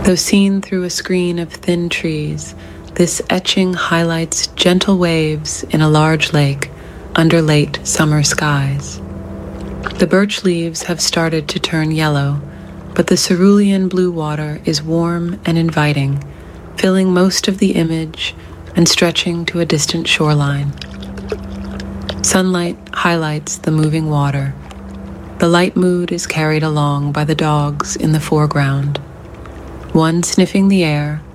Though seen through a screen of thin trees, this etching highlights gentle waves in a large lake under late summer skies. The birch leaves have started to turn yellow, but the cerulean blue water is warm and inviting, filling most of the image and stretching to a distant shoreline. Sunlight highlights the moving water. The light mood is carried along by the dogs in the foreground, one sniffing the air,